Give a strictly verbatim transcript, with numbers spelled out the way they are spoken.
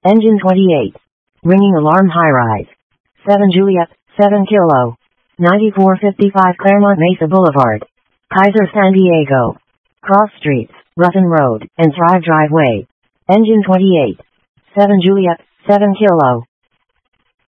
Engine twenty-eight. Ringing alarm high-rise. seven Juliet, seven Kilo. ninety-four fifty-five Claremont Mesa Boulevard. Kaiser San Diego. Cross Streets, Ruffin Road, and Thrive Driveway. Engine twenty-eight. seven Juliet, seven Kilo.